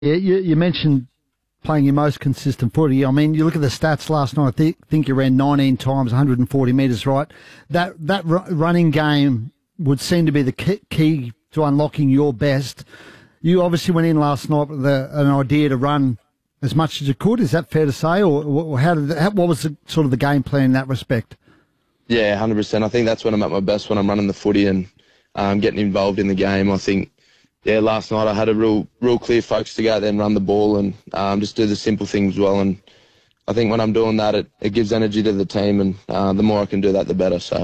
Yeah, you mentioned playing your most consistent footy. I mean, you look at the stats last night. I think you ran 19 times, 140 metres, right? That running game would seem to be the key to unlocking your best. You obviously went in last night with an idea to run as much as you could. Is that fair to say, or what was sort of the game plan in that respect? Yeah, 100%. I think that's when I'm at my best, when I'm running the footy and getting involved in the game. I think. Yeah, last night I had a real clear focus to go out there and run the ball and just do the simple things well. And I think when I'm doing that, it gives energy to the team, and the more I can do that, the better. So,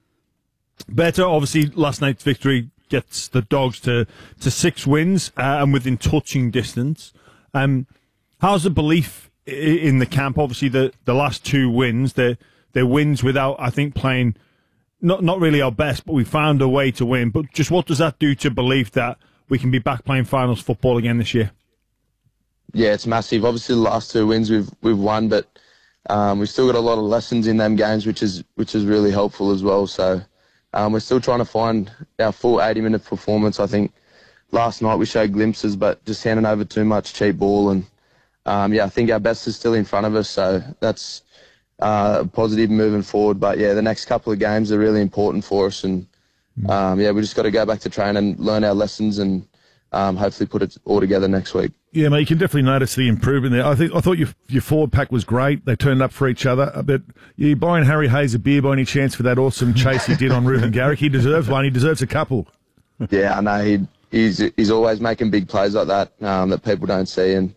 Better, obviously, last night's victory gets the Dogs to 6 wins and within touching distance. How's the belief in the camp? Obviously, the last 2 wins, they're wins without, I think, playing not really our best, but we found a way to win. But just what does that do to belief that we can be back playing finals football again this year? Yeah, it's massive. Obviously, the last 2 wins we've won, but we've still got a lot of lessons in them games, which is really helpful as well. So we're still trying to find our full 80-minute performance. I think last night we showed glimpses, but just handing over too much cheap ball. And I think our best is still in front of us. So that's positive moving forward. But yeah, the next couple of games are really important for us, and we just got to go back to train and learn our lessons, and hopefully put it all together next week. Yeah, mate, you can definitely notice the improvement there. I thought your forward pack was great. They turned up for each other. But you buying Harry Hayes a beer by any chance for that awesome chase he did on Reuben Garrick? He deserves one. He deserves a couple. Yeah, I know. He's always making big plays like that that people don't see. And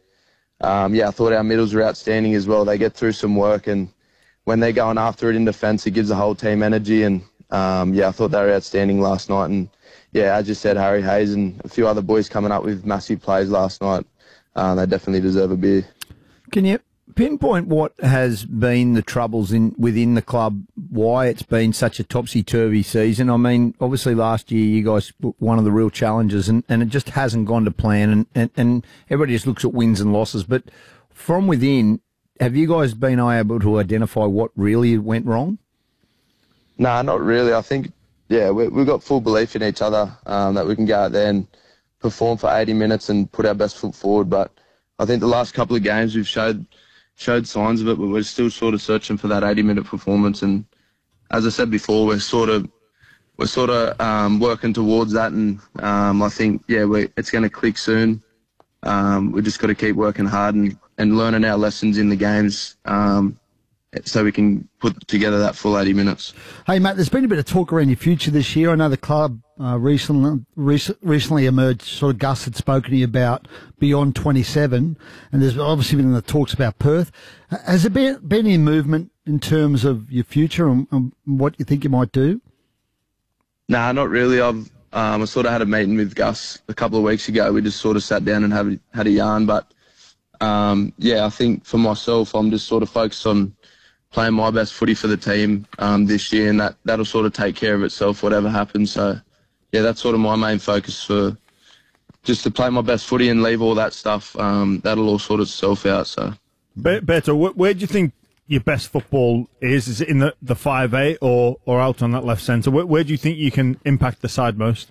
I thought our middles were outstanding as well. They get through some work, and when they're going after it in defence, it gives the whole team energy. And I thought they were outstanding last night. And yeah, as you said, Harry Hayes and a few other boys coming up with massive plays last night. They definitely deserve a beer. Can you pinpoint what has been the troubles within the club, why it's been such a topsy-turvy season? I mean, obviously last year you guys were one of the real challenges, and it just hasn't gone to plan, and everybody just looks at wins and losses. But from within, have you guys been able to identify what really went wrong? No, not really. I think, we've got full belief in each other that we can go out there and perform for 80 minutes and put our best foot forward. But I think the last couple of games we've showed signs of it, but we're still sort of searching for that 80-minute performance. And as I said before, we're sort of working towards that. And I think, it's going to click soon. We just got to keep working hard and learning our lessons in the games, so we can put together that full 80 minutes. Hey, Matt, there's been a bit of talk around your future this year. I know the club recently emerged, sort of Gus had spoken to you about beyond 27, and there's obviously been the talks about Perth. Has there been any movement in terms of your future and what you think you might do? Nah, not really. I sort of had a meeting with Gus a couple of weeks ago. We just sort of sat down and had a yarn. But, I think for myself, I'm just sort of focused on playing my best footy for the team this year, and that'll sort of take care of itself, whatever happens. So, that's sort of my main focus, for just to play my best footy and leave all that stuff. That'll all sort itself out. So, Beto, where do you think your best football is? Is it in the 5'8" or out on that left centre? Where do you think you can impact the side most?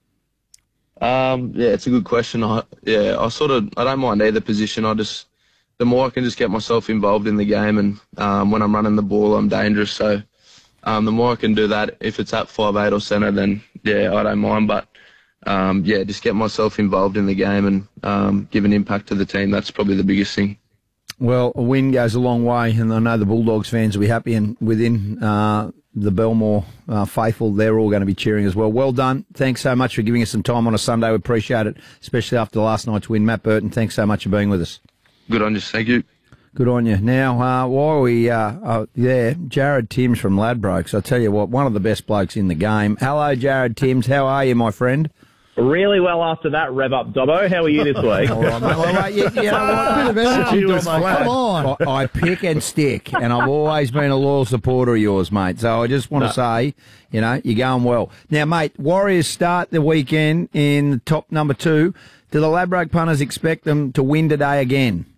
It's a good question. I don't mind either position. The more I can just get myself involved in the game, and when I'm running the ball, I'm dangerous. So the more I can do that, if it's at 5'8" or centre, then I don't mind. But just get myself involved in the game and give an impact to the team. That's probably the biggest thing. Well, a win goes a long way, and I know the Bulldogs fans will be happy, and within the Belmore faithful, they're all going to be cheering as well. Well done. Thanks so much for giving us some time on a Sunday. We appreciate it, especially after last night's win. Matt Burton, thanks so much for being with us. Good on you. Thank you. Good on you. Now, while we are there, Jared Timms from Ladbrokes. I tell you what, one of the best blokes in the game. Hello, Jared Timms. How are you, my friend? Really well after that rev up, Dobbo. How are you this week? All right, mate. Well, you know what? Come on. I pick and stick, and I've always been a loyal supporter of yours, mate. So I just want to say, you're going well. Now, mate, Warriors start the weekend in the top number 2. Do the Ladbroke punters expect them to win today again?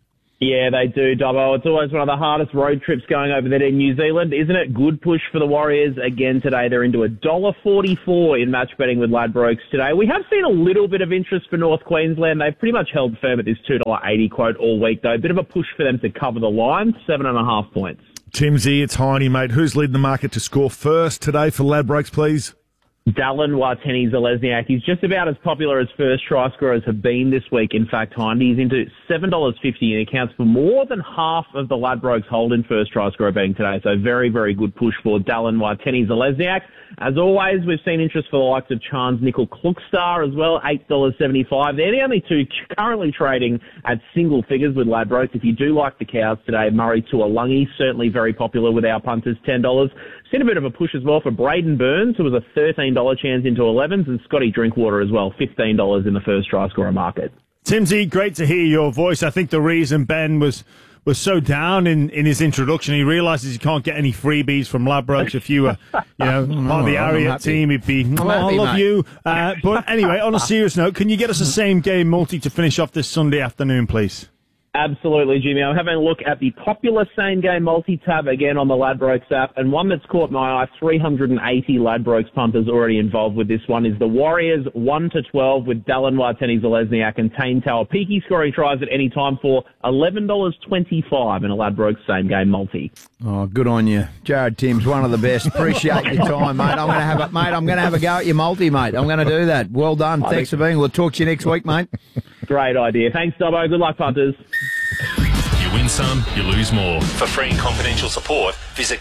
Yeah, they do, Dobbo. It's always one of the hardest road trips going over there to New Zealand, isn't it? Good push for the Warriors again today. They're into $1.44 in match betting with Ladbrokes today. We have seen a little bit of interest for North Queensland. They've pretty much held firm at this $2.80 quote all week, though. A bit of a push for them to cover the line, 7.5 points. Timsy, it's Heine, mate. Who's leading the market to score first today for Ladbrokes, please? Dallin Watene-Zelezniak. He's just about as popular as first try scorers have been this week. In fact, Hindy, he's into $7.50 and accounts for more than half of the Ladbrokes hold in first try scorer betting today. So very, very good push for Dallin Watene-Zelezniak. As always, we've seen interest for the likes of Chance Nickel Klukstar as well, $8.75. They're the only two currently trading at single figures with Ladbrokes. If you do like the cows today, Murray Tuolungi, certainly very popular with our punters, $10. Seen a bit of a push as well for Braden Burns, who was a $13 chance into 11s, and Scotty Drinkwater as well, $15 in the first try scorer market. Timsy, great to hear your voice. I think the reason Ben was so down in his introduction, he realises he can't get any freebies from Ladbrokes. If you were, part of the Ariat team, he'd be, I love you. But anyway, on a serious note, can you get us a same-game multi to finish off this Sunday afternoon, please? Absolutely, Jimmy. I'm having a look at the popular same-game multi-tab again on the Ladbrokes app, and one that's caught my eye, 380 Ladbrokes punters already involved with this one, is the Warriors 1-12 with Dallin Watene-Zelezniak and Tane Tauapiki scoring tries at any time for $11.25 in a Ladbrokes same-game multi. Oh, good on you. Jared Timms, one of the best. Appreciate your time, mate. I'm going to have a go at your multi, mate. I'm going to do that. Well done. Thanks for being. We'll talk to you next week, mate. Great idea. Thanks, Dobbo. Good luck, punters. You win some, you lose more. For free and confidential support, visit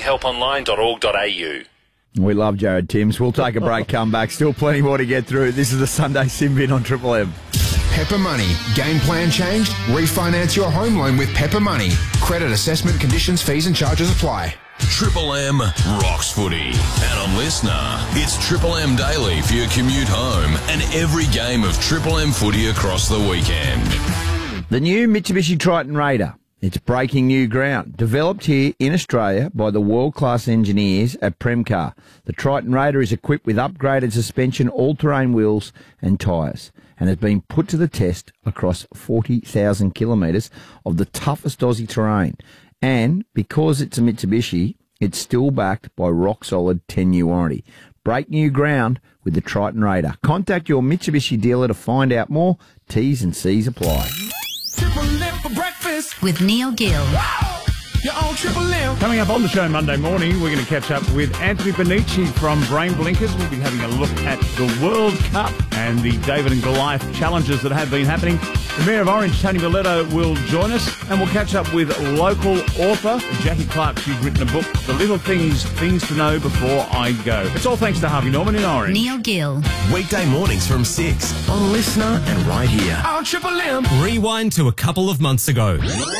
gamblinghelponline.org.au. We love Jared Timms. We'll take a break, come back. Still plenty more to get through. This is the Sunday Sim Bin on Triple M. Pepper Money. Game plan changed? Refinance your home loan with Pepper Money. Credit assessment conditions, fees and charges apply. Triple M rocks footy. And on Listener, it's Triple M Daily for your commute home and every game of Triple M footy across the weekend. The new Mitsubishi Triton Raider. It's breaking new ground. Developed here in Australia by the world-class engineers at Premcar. The Triton Raider is equipped with upgraded suspension, all-terrain wheels and tyres, and has been put to the test across 40,000 kilometres of the toughest Aussie terrain. And because it's a Mitsubishi, it's still backed by rock-solid 10-year warranty. Break new ground with the Triton Raider. Contact your Mitsubishi dealer to find out more. T's and C's apply. Triple M for breakfast with Neil Gill. You're on Triple M. Coming up on the show Monday morning, we're going to catch up with Anthony Bonici from Brain Blinkers. We'll be having a look at the World Cup and the David and Goliath challenges that have been happening. The Mayor of Orange, Tony Miletto, will join us, and we'll catch up with local author Jackie Clark. She's written a book, The Little Things to Know Before I Go. It's all thanks to Harvey Norman in Orange. Neil Gill. Weekday mornings from 6 on Listener and right here. On Triple M. Rewind to a couple of months ago.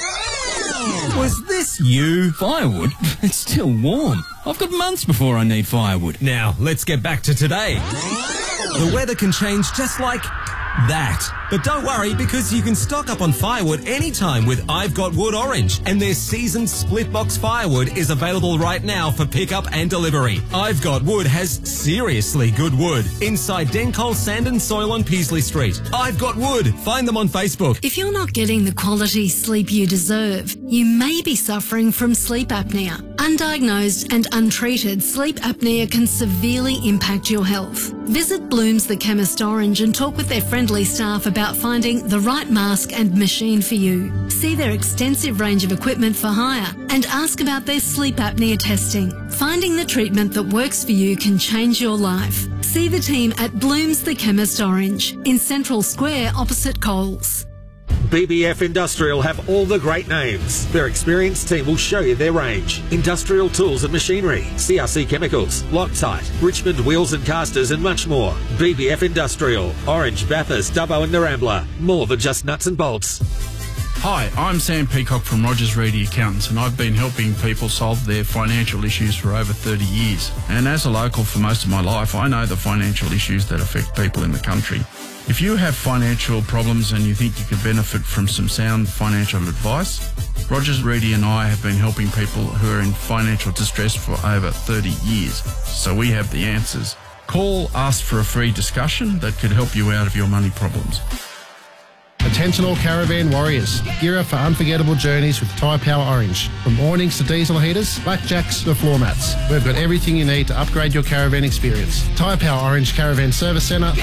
Was this you? Firewood? It's still warm. I've got months before I need firewood. Now, let's get back to today. The weather can change just like that. But don't worry, because you can stock up on firewood anytime with I've Got Wood Orange, and their seasoned split box firewood is available right now for pickup and delivery. I've Got Wood has seriously good wood inside Dencol Sand and Soil on Peasley Street. I've Got Wood. Find them on Facebook. If you're not getting the quality sleep you deserve, you may be suffering from sleep apnea. Undiagnosed and untreated sleep apnea can severely impact your health. Visit Bloom's The Chemist Orange and talk with their friendly staff about finding the right mask and machine for you. See their extensive range of equipment for hire and ask about their sleep apnea testing. Finding the treatment that works for you can change your life. See the team at Bloom's The Chemist Orange in Central Square opposite Coles. BBF Industrial have all the great names. Their experienced team will show you their range. Industrial tools and machinery, CRC Chemicals, Loctite, Richmond Wheels and Casters and much more. BBF Industrial, Orange, Bathurst, Dubbo and Narambla. More than just nuts and bolts. Hi, I'm Sam Peacock from Rogers Reedy Accountants, and I've been helping people solve their financial issues for over 30 years. And as a local for most of my life, I know the financial issues that affect people in the country. If you have financial problems and you think you could benefit from some sound financial advice, Rogers Reedy and I have been helping people who are in financial distress for over 30 years. So we have the answers. Call, ask for a free discussion that could help you out of your money problems. Attention all caravan warriors. Gear up for unforgettable journeys with Tyre Power Orange. From awnings to diesel heaters, blackjacks to floor mats. We've got everything you need to upgrade your caravan experience. Tyre Power Orange Caravan Service Centre,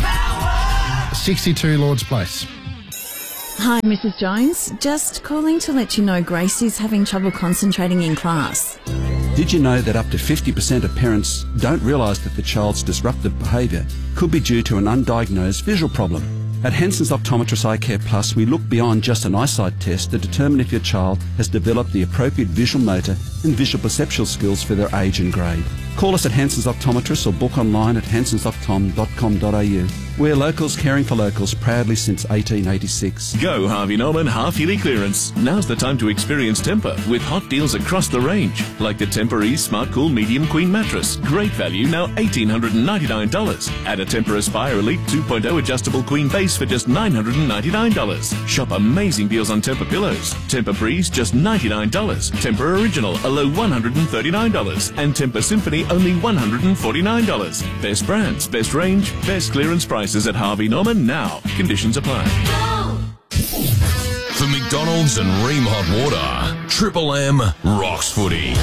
62 Lords Place. Hi, Mrs. Jones. Just calling to let you know Grace is having trouble concentrating in class. Did you know that up to 50% of parents don't realise that the child's disruptive behaviour could be due to an undiagnosed visual problem? At Henson's Optometrist Eye Care Plus, we look beyond just an eyesight test to determine if your child has developed the appropriate visual motor and visual perceptual skills for their age and grade. Call us at Henson's Optometrist or book online at hensonsoptom.com.au. We're locals caring for locals proudly since 1886. Go Harvey Norman half-yearly clearance. Now's the time to experience Tempur with hot deals across the range. Like the Tempur Ease Smart Cool Medium Queen Mattress. Great value, now $1,899. Add a Tempur Aspire Elite 2.0 adjustable queen base for just $999. Shop amazing deals on Tempur pillows. Tempur Breeze, just $99. Tempur Original, a low $139. And Tempur Symphony, only $149. Best brands, best range, best clearance prices at Harvey Norman now. Conditions apply. For McDonald's and Ream Hot Water, Triple M rocks footy.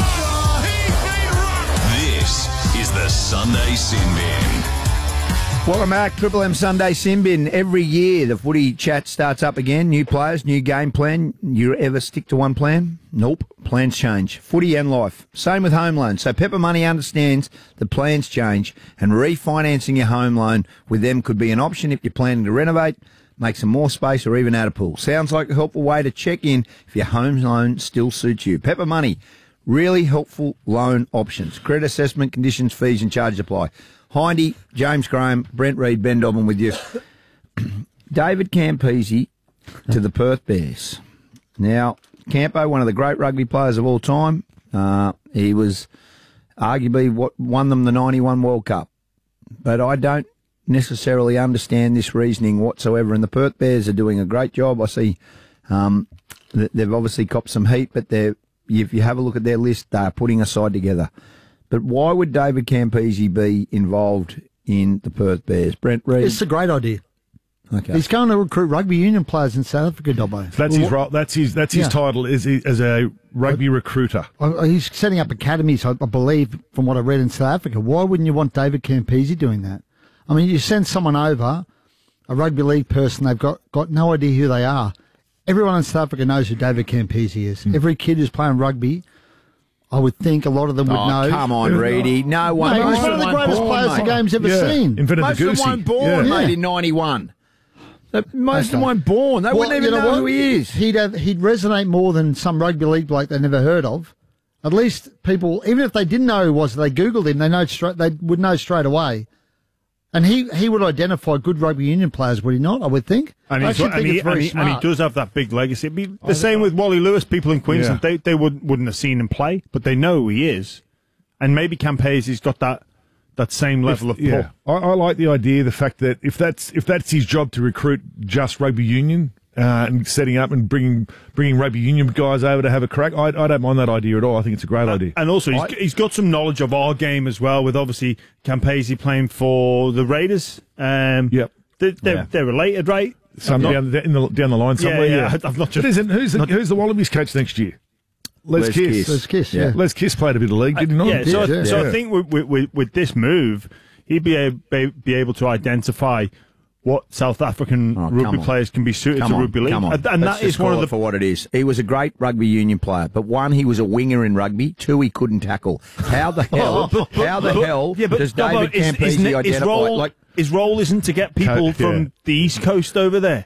This is the Sunday Sin Bin. Welcome back, Triple M Sunday Sin Bin. Every year the footy chat starts up again. New players, new game plan. You ever stick to one plan? Nope. Plans change. Footy and life. Same with home loans. So Pepper Money understands the plans change, and refinancing your home loan with them could be an option if you're planning to renovate, make some more space, or even add a pool. Sounds like a helpful way to check in if your home loan still suits you. Pepper Money. Really helpful loan options. Credit assessment, conditions, fees and charges apply. Hindy, James Graham, Brent Reid, Ben Dobbin with you. David Campese to the Perth Bears. Now, Campo, one of the great rugby players of all time. He was arguably what won them the 91 World Cup. But I don't necessarily understand this reasoning whatsoever. And the Perth Bears are doing a great job. I see they've obviously copped some heat, but if you have a look at their list, they're putting a side together. But why would David Campese be involved in the Perth Bears? Brent Reid? It's a great idea. Okay. He's going to recruit rugby union players in South Africa, Dobbo. That's his role. That's his title as a rugby recruiter. He's setting up academies, I believe, from what I read in South Africa. Why wouldn't you want David Campese doing that? I mean, you send someone over, a rugby league person, they've got no idea who they are. Everyone in South Africa knows who David Campese is. Every kid who's playing rugby, I would think a lot of them would know. Come on, Reedy. No one. He's one of the greatest players the game's ever seen. Most of them weren't born, mate, in 91. Most of them weren't born. They wouldn't even know who he is. He'd resonate more than some rugby league bloke they never heard of. At least people, even if they didn't know who he was, they Googled him, they would know straight away. And he would identify good rugby union players, would he not? I would think. And he does have that big legacy. It'd be the same with Wally Lewis. People in Queensland, they wouldn't have seen him play, but they know who he is. And maybe Campese's got that same level of pull. Yeah. I like the idea, the fact that if that's his job to recruit just rugby union and setting up and bringing rugby union guys over to have a crack, I don't mind that idea at all. I think it's a great idea. And also, he's got some knowledge of our game as well, with obviously Campese playing for the Raiders. Yep. They're related, right? Down the line somewhere. Yeah. I've not just. Who's the Wallabies coach next year? Les Kiss. Les Kiss, yeah. Les Kiss played a bit of league, did he not? Yeah, so I think with this move, he'd be able to identify what South African rugby players can be suited to rugby league. And that is one of the... for what it is. He was a great rugby union player, but one, he was a winger in rugby. Two, he couldn't tackle. How the hell does David Campese identify? His role isn't to get people from the East Coast over there.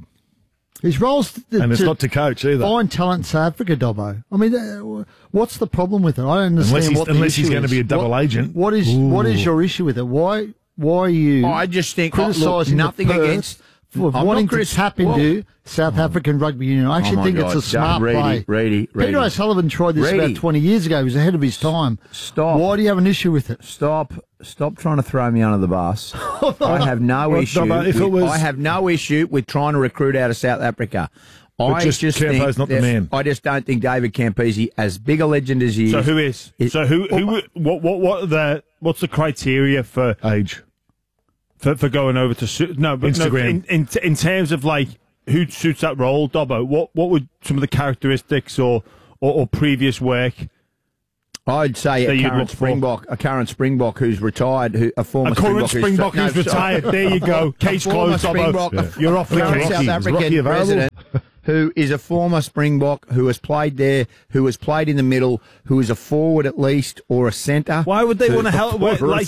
His role's and it's not to coach either. Find talent in South Africa, Dobbo. I mean, what's the problem with it? I don't understand unless he's going to be a double agent. What is your issue with it? Why are you? I just think criticising nothing against for wanting to tap into South African rugby union. I actually think it's a smart play. Peter O'Sullivan tried this about 20 years ago. He was ahead of his time. Stop. Why do you have an issue with it? Stop trying to throw me under the bus. I have no issue. I have no issue with trying to recruit out of South Africa. But Campo's not the man. I just don't think David Campese, as big a legend as he is. So who is? What's the criteria for age? for going over to Instagram. In terms of like who suits that role, Dobbo, what would some of the characteristics or previous work? I'd say a current Springbok who's retired, a former Springbok who's retired. There you go. Case closed, Dobbo. You're off the case. South African president who is a former Springbok who has played there, who has played in the middle, who is a forward at least or a centre. Why would they want to help?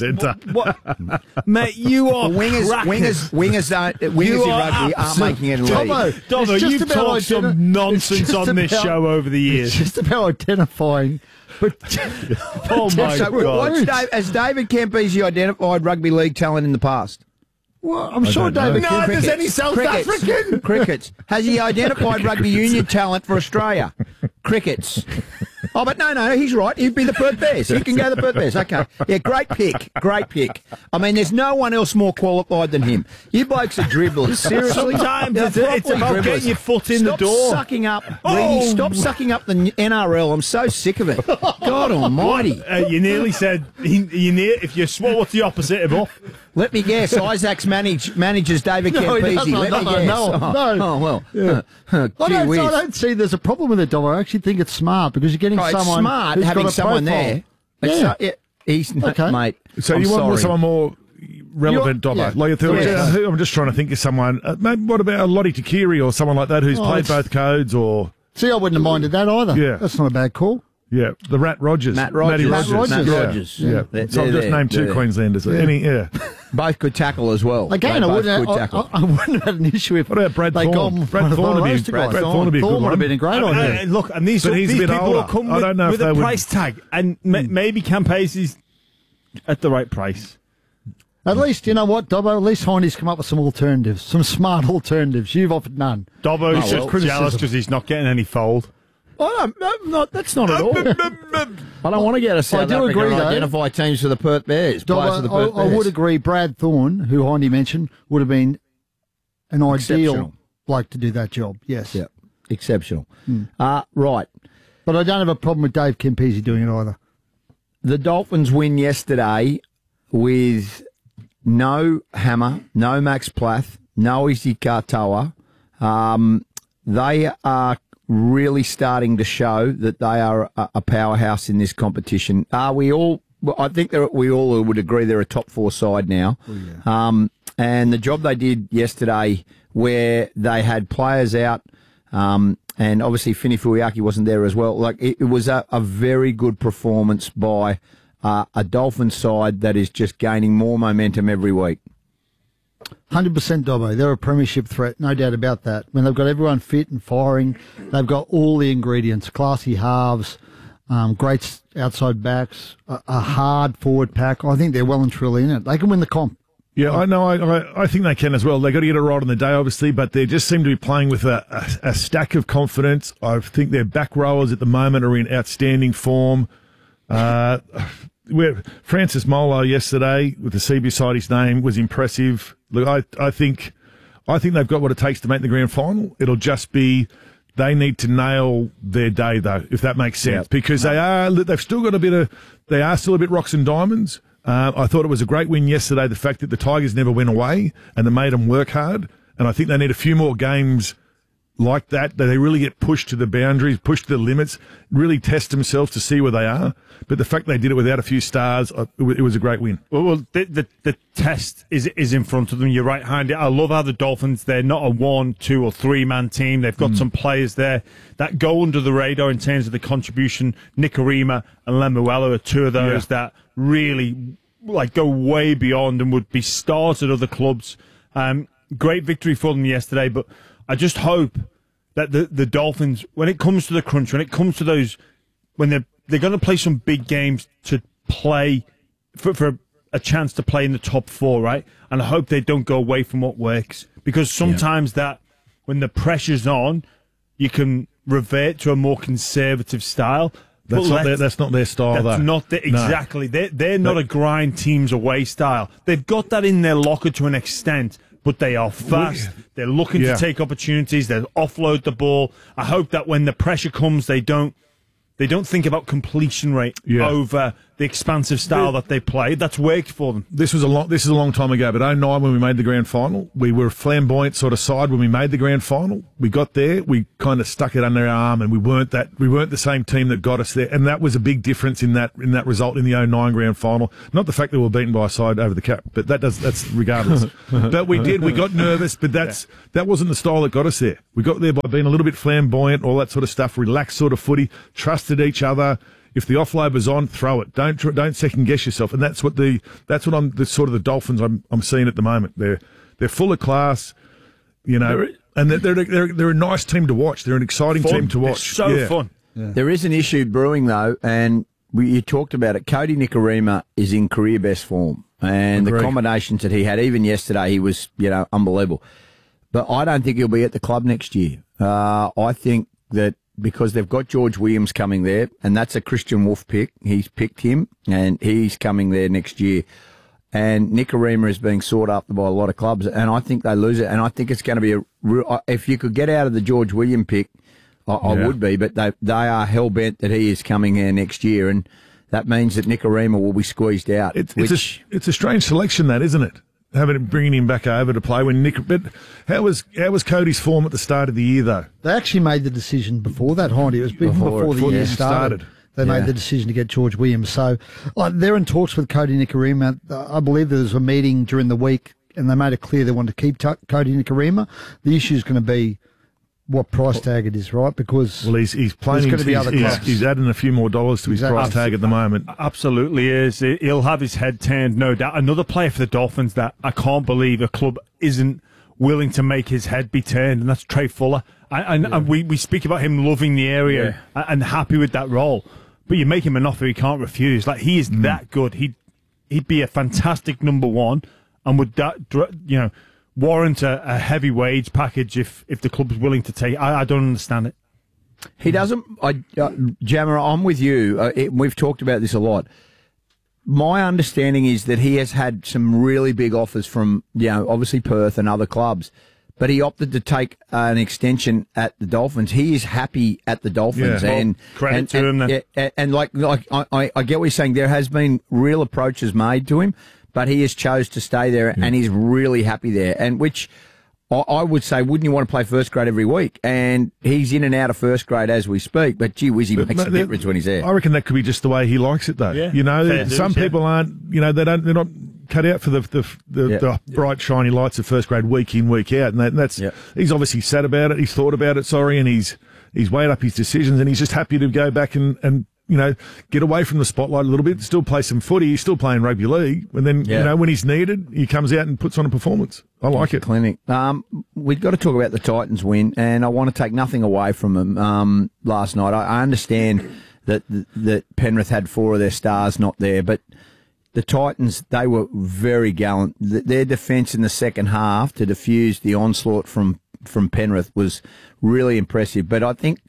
Mate, you are wingers in rugby aren't making any league. Dobbo, you've talked some nonsense on this show over the years. It's just about identifying. But oh my God! Has David Campese identified rugby league talent in the past? Well, I'm sure David. No, there's any South African crickets. Has he identified rugby union talent for Australia? Crickets. Oh, but no, he's right. He'd be the Perth Bears. He can go to the Perth Bears. Okay. Yeah, great pick. I mean, there's no one else more qualified than him. You blokes are dribblers. Seriously. Sometimes it's about getting your foot in the door. Stop sucking up. Reedy, stop sucking up the NRL. I'm so sick of it. God almighty. You nearly said, if you swore, what's the opposite of off? Let me guess. Isaac's manages David Campese. Let me guess. No. Oh, well. Yeah. I don't see there's a problem with it, Dom. I actually think it's smart because you're getting someone smart who's having got a someone profile. there. He's okay. Mate. So I'm you want sorry. someone more relevant, Dobbo? Yeah. I'm just trying to think of someone. Maybe what about a Lottie Takiri or someone like that who's played both codes? Or see, I wouldn't have minded that either. Yeah, that's not a bad call. Yeah, the Matt Rogers. Matt Rogers. Yeah. So I've just named two Queenslanders. Yeah. Both could tackle as well. Again, I wouldn't have had an issue if what about Brad Thorne? Brad Thorne would be a good would have been a great idea. Look, and these people will come with a price tag, and maybe Campese's at the right price. At least, you know what, Dobbo? At least Hindy's come up with some alternatives, some smart alternatives. You've offered none. Dobbo's just jealous because he's not getting any fold. That's not at all. I don't want to get a South African and identify teams for the Perth Bears. I would agree. Brad Thorne, who Hindy mentioned, would have been an ideal bloke to do that job. Yes. Yeah. Exceptional. Right. But I don't have a problem with Dave Campese doing it either. The Dolphins win yesterday with no Hammer, no Max Plath, no Isi Katoa. They are really starting to show that they are a powerhouse in this competition. Are we all? Well, I think we all would agree they're a top four side now. Oh, yeah. And the job they did yesterday, where they had players out, and obviously Fini Fuiaki wasn't there as well. Like it was a very good performance by a Dolphins side that is just gaining more momentum every week. 100% Dobbo. They're a premiership threat, no doubt about that. When they've got everyone fit and firing, they've got all the ingredients, classy halves, great outside backs, a hard forward pack. I think they're well and truly in it. They can win the comp. Yeah, I know. I think they can as well. They've got to get it right on the day, obviously, but they just seem to be playing with a stack of confidence. I think their back rowers at the moment are in outstanding form. Francis Molo yesterday with the C beside his name was impressive. Look, I think they've got what it takes to make the grand final. It'll just be they need to nail their day though, if that makes sense, because they've still got they are still a bit rocks and diamonds. I thought it was a great win yesterday. The fact that the Tigers never went away and they made them work hard, and I think they need a few more games like that they really get pushed to the boundaries, pushed to the limits, really test themselves to see where they are. But the fact they did it without a few stars, it was a great win. Well, the test is in front of them. You're right, Handy. I love how the Dolphins, they're not a 1, 2 or 3 man team. They've got some players there that go under the radar in terms of the contribution. Nikorima and Lemuelu are two of those that really go way beyond and would be stars at other clubs. Great victory for them yesterday, but I just hope that the Dolphins, when it comes to the crunch, when it comes to those, when they're going to play some big games to play for a chance to play in the top 4, right? And I hope they don't go away from what works, because sometimes that when the pressure's on, you can revert to a more conservative style. That's not their style. That's not exactly. They're not a grind teams away style. They've got that in their locker to an extent. But they are fast. They're looking to take opportunities. They offload the ball. I hope that when the pressure comes, they don't think about completion rate over the expansive style that they played. That's worked for them. This is a long time ago, but 2009 when we made the grand final, we were a flamboyant sort of side when we made the grand final. We got there, we kind of stuck it under our arm, and we weren't the same team that got us there, and that was a big difference in that result in the 2009 grand final. Not the fact that we were beaten by a side over the cap, but that's regardless. But we got nervous, but that wasn't the style that got us there. We got there by being a little bit flamboyant, all that sort of stuff, relaxed sort of footy, trusted each other. If the offload was on, throw it. Don't second guess yourself. And that's what the Dolphins I'm seeing at the moment. They're full of class, you know, and they're a nice team to watch. They're an exciting team to watch. They're so fun. Yeah. There is an issue brewing though, and you talked about it. Cody Nikorima is in career best form, and the combinations that he had, even yesterday, he was unbelievable. But I don't think he'll be at the club next year. I think that, because they've got George Williams coming there, and that's a Christian Wolf pick. He's picked him, and he's coming there next year. And Nikorima is being sought after by a lot of clubs, and I think they lose it. And I think it's going to be if you could get out of the George Williams pick, I would be, but they are hell-bent that he is coming here next year, and that means that Nikorima will be squeezed out. It's a strange selection, that, isn't it? Bringing him back over to play when But how was Cody's form at the start of the year, though? They actually made the decision before that, Hindy. It was before the year started. They made the decision to get George Williams. So they're in talks with Cody Nikorima. I believe there was a meeting during the week, and they made it clear they wanted to keep Cody Nikorima. The issue is going to be what price tag it is, right? Because he's playing. He's adding a few more dollars to his price tag at the moment. Absolutely is. He'll have his head turned, no doubt. Another player for the Dolphins that I can't believe a club isn't willing to make his head be turned, and that's Trey Fuller. And we speak about him loving the area and happy with that role, but you make him an offer he can't refuse. Like, he is that good. He'd be a fantastic number one, and would that warrant a heavy wage package if the club's willing to take. I don't understand it. He doesn't. Jammer, I'm with you. We've talked about this a lot. My understanding is that he has had some really big offers from, obviously Perth and other clubs, but he opted to take an extension at the Dolphins. He is happy at the Dolphins, credit to him. Then. And I get what you're saying. There has been real approaches made to him, but he has chose to stay there, and he's really happy there. And which I would say, wouldn't you want to play first grade every week? And he's in and out of first grade as we speak, but gee whiz, he makes a difference when he's there. I reckon that could be just the way he likes it, though. Yeah, some people aren't, they're not cut out for the bright, shiny lights of first grade week in, week out. And that's he's obviously sad about it. He's thought about it, and he's weighed up his decisions, and he's just happy to go back and get away from the spotlight a little bit, still play some footy. He's still playing rugby league. And then, when he's needed, he comes out and puts on a performance. I like it. Clinic. We've got to talk about the Titans win, and I want to take nothing away from them last night. I understand that Penrith had 4 of their stars not there, but the Titans, they were very gallant. Their defence in the second half to diffuse the onslaught from Penrith was really impressive. But I think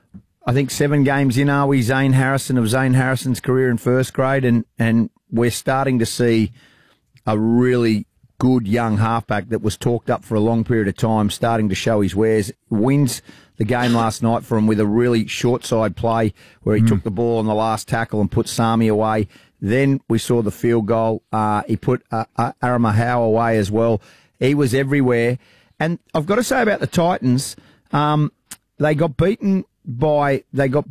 7 games in, are we Zane Harrison's career in first grade, and we're starting to see a really good young halfback that was talked up for a long period of time starting to show his wares. Wins the game last night for him with a really short side play where he took the ball on the last tackle and put Sami away. Then we saw the field goal. He put Aramahau away as well. He was everywhere. And I've got to say about the Titans, they got beaten by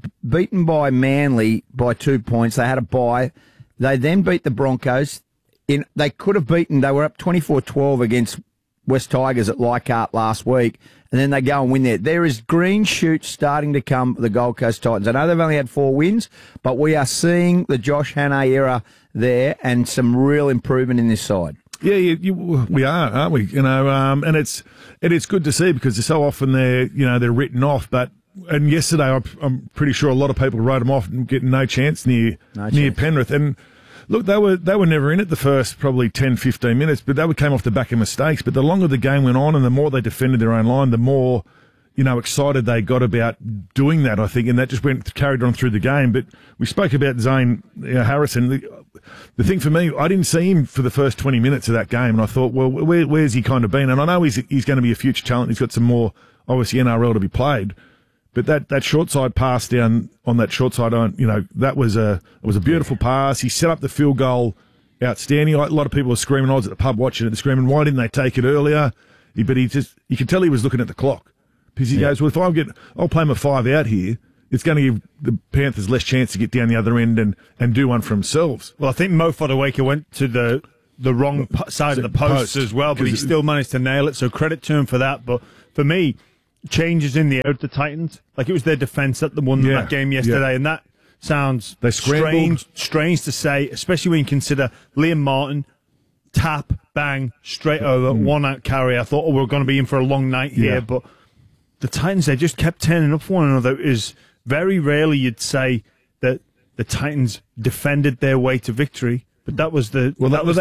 Manly by 2 points. They had a bye. They then beat the Broncos. They could have beaten. They were up 24-12 against West Tigers at Leichhardt last week, and then they go and win there. There is green shoots starting to come for the Gold Coast Titans. I know they've only had 4 wins, but we are seeing the Josh Hannay era there and some real improvement in this side. Yeah, we are, aren't we? And it's good to see, because so often they're written off, and yesterday, I'm pretty sure a lot of people wrote them off and getting no chance near Penrith. And look, they were never in it the first probably 10, 15 minutes, but they came off the back of mistakes. But the longer the game went on and the more they defended their own line, the more excited they got about doing that, I think, and that just carried on through the game. But we spoke about Zane Harrison. The thing for me, I didn't see him for the first 20 minutes of that game, and I thought, well, where's he kind of been? And I know he's going to be a future talent. He's got some more, obviously, NRL to be played. But that short side pass down on that short side, that was a beautiful pass. He set up the field goal outstanding. A lot of people were screaming. I was at the pub watching it, screaming, "Why didn't they take it earlier?" But you could tell he was looking at the clock because he goes, "Well, if I'll play my 5 out here, it's going to give the Panthers less chance to get down the other end and do one for themselves." Well, I think Mo Fotuaika went to the wrong side of the post as well, but he still managed to nail it. So credit to him for that. But for me, changes in the Titans, like it was their defense that won that game yesterday, and that sounds strange to say, especially when you consider Liam Martin, tap, bang, straight over, 1 out carry. I thought, we're going to be in for a long night here, but the Titans, they just kept turning up for one another. It is very rarely you'd say that the Titans defended their way to victory. But that was they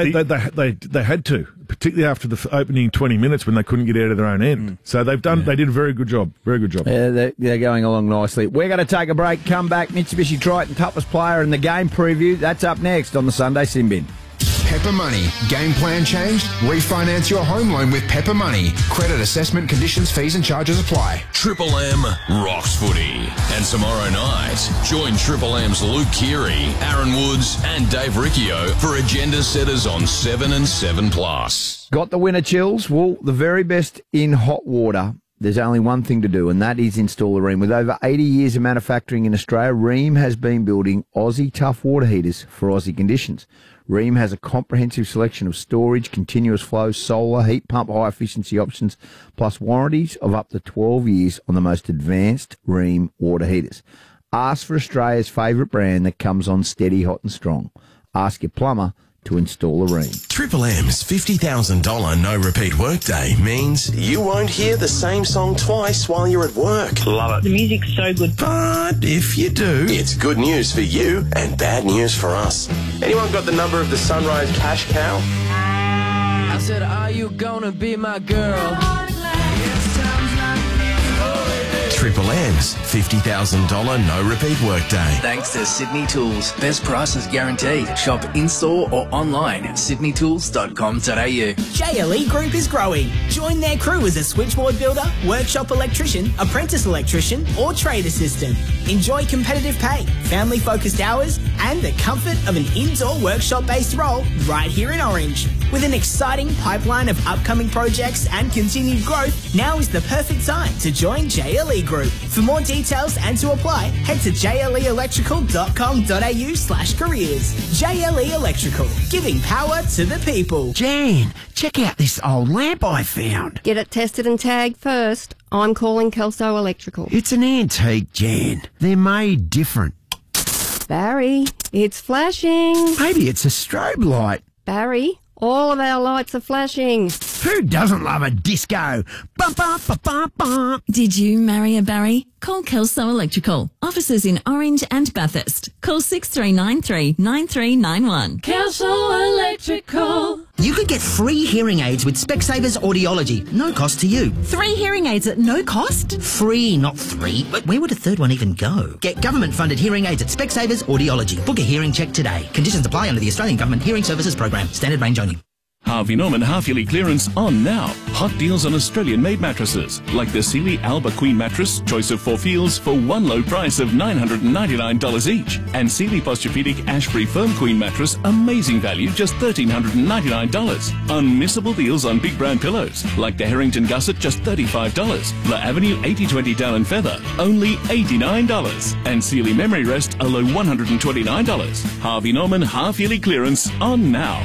had to, particularly after the opening 20 minutes when they couldn't get out of their own end. So they did a very good job. Very good job. Yeah, they're going along nicely. We're going to take a break, come back. Mitsubishi Triton toughest player in the game preview. That's up next on the Sunday Sin Bin. Pepper Money. Game plan changed? Refinance your home loan with Pepper Money. Credit assessment, conditions, fees and charges apply. Triple M rocks footy. And tomorrow night, join Triple M's Luke Keary, Aaron Woods and Dave Riccio for Agenda Setters on 7 and 7+. Got the winter chills? Well, the very best in hot water. There's only one thing to do, and that is install a Rheem. With over 80 years of manufacturing in Australia, Rheem has been building Aussie tough water heaters for Aussie conditions. Rheem has a comprehensive selection of storage, continuous flow, solar, heat pump, high-efficiency options, plus warranties of up to 12 years on the most advanced Rheem water heaters. Ask for Australia's favourite brand that comes on steady, hot and strong. Ask your plumber to install a Rheem. Triple M's $50,000 no-repeat workday means you won't hear the same song twice while you're at work. Love it. The music's so good. But if you do, it's good news for you and bad news for us. Anyone got the number of the Sunrise Cash Cow? I said, are you gonna be my girl? Triple M's $50,000 no-repeat workday. Thanks to Sydney Tools. Best prices guaranteed. Shop in-store or online at sydneytools.com.au. JLE Group is growing. Join their crew as a switchboard builder, workshop electrician, apprentice electrician or trade assistant. Enjoy competitive pay, family-focused hours and the comfort of an indoor workshop-based role right here in Orange. With an exciting pipeline of upcoming projects and continued growth, now is the perfect time to join JLE Group. For more details and to apply, head to jleelectrical.com.au/careers. JLE Electrical, giving power to the people. Jan, check out this old lamp I found. Get it tested and tagged first. I'm calling Kelso Electrical. It's an antique, Jan. They're made different. Barry, it's flashing. Maybe it's a strobe light. Barry, all of our lights are flashing. Who doesn't love a disco? Bum, bum, bum, bum, bum. Did you marry a Barry? Call Kelso Electrical. Offices in Orange and Bathurst. Call 6393 9391. Kelso Electrical. You could get free hearing aids with Specsavers Audiology. No cost to you. 3 hearing aids at no cost? Free, not 3. But where would a third one even go? Get government-funded hearing aids at Specsavers Audiology. Book a hearing check today. Conditions apply under the Australian Government Hearing Services Program. Standard range only. Harvey Norman half-yearly clearance on now. Hot deals on Australian-made mattresses, like the Sealy Alba Queen mattress, choice of 4 feels for one low price of $999 each. And Sealy Posturepedic Ashbury Firm Queen mattress, amazing value, just $1,399. Unmissable deals on big brand pillows, like the Harrington Gusset, just $35. La Avenue 8020 Down and Feather, only $89. And Sealy Memory Rest, a low $129. Harvey Norman half-yearly clearance on now.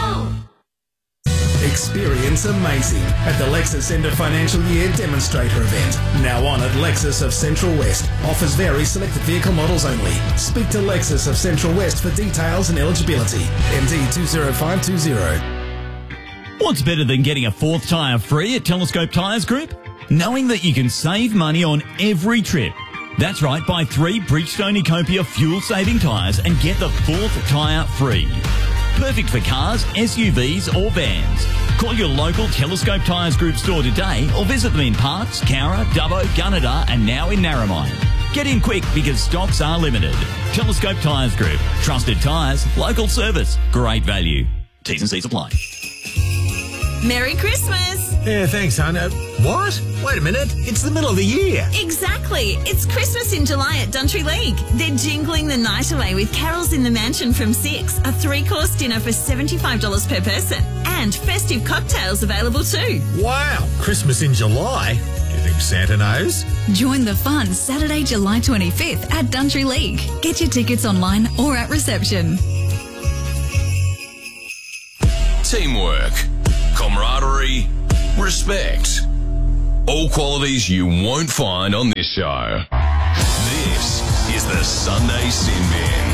Experience amazing at the Lexus End of Financial Year Demonstrator event. Now on at Lexus of Central West. Offers vary, selected vehicle models only. Speak to Lexus of Central West for details and eligibility. MD 20520. What's better than getting a 4th tyre free at Telescope Tyres Group? Knowing that you can save money on every trip. That's right, buy 3 Bridgestone Ecopia fuel-saving tyres and get the 4th tyre free. Perfect for cars, SUVs or vans. Call your local Telescope Tyres Group store today or visit them in Parks, Cowra, Dubbo, Gunnedah and now in Narromine. Get in quick because stocks are limited. Telescope Tyres Group. Trusted tyres, local service, great value. T's and C's apply. Merry Christmas! Yeah, thanks, hon. What? Wait a minute. It's the middle of the year. Exactly. It's Christmas in July at Duntry League. They're jingling the night away with carols in the mansion from 6, a 3-course dinner for $75 per person, and festive cocktails available too. Wow. Christmas in July? Do you think Santa knows? Join the fun Saturday, July 25th at Duntry League. Get your tickets online or at reception. Teamwork, camaraderie, respect. All qualities you won't find on this show. This is the Sunday Sin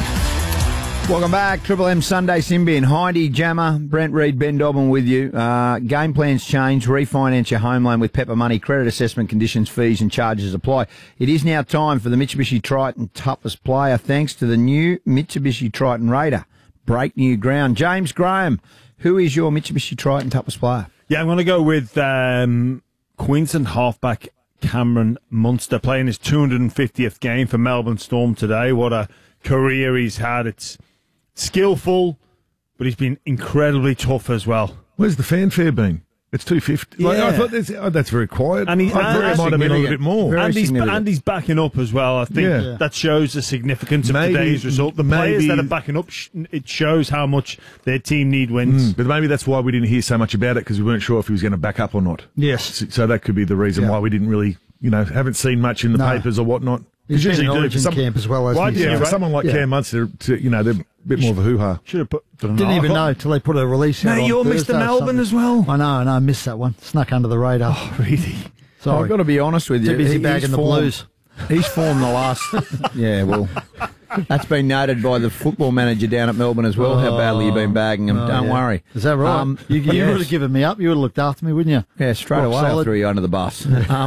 Bin. Welcome back. Triple M Sunday Sin Bin. Hindy, Jammer, Brent Reed, Ben Dobbin with you. Game plans change. Refinance your home loan with Pepper Money. Credit assessment conditions, fees and charges apply. It is now time for the Mitsubishi Triton toughest player thanks to the new Mitsubishi Triton Raider. Break new ground. James Graham, who is your Mitsubishi Triton toughest player? Yeah, I'm going to go with Queensland halfback Cameron Munster playing his 250th game for Melbourne Storm today. What a career he's had. It's skillful, but he's been incredibly tough as well. Where's the fanfare been? It's 250. Yeah. I thought that's very quiet. And I thought it might have been a little bit more. And he's backing up as well. I think that shows the significance of today's result. The players that are backing up, it shows how much their team need wins. But maybe that's why we didn't hear so much about it, because we weren't sure if he was going to back up or not. Yes. So that could be the reason why we didn't really, haven't seen much in the papers or whatnot. He's been in Origin camp as well, hasn't he? For someone like Cam Munster, they're a bit more of a hoo-ha. Should have put. Didn't even know till they put a release out. No, you're Thursday Mr. Melbourne as well. I know, I missed that one. Snuck under the radar. Oh, really? Sorry. I've got to be honest with you. Too busy bagging the Blues. He's formed the last. Yeah, well, that's been noted by the football manager down at Melbourne as well. How badly you've been bagging him. Don't worry. Is that right? You would have given me up. You would have looked after me, wouldn't you? Yeah, straight away. I threw you under the bus.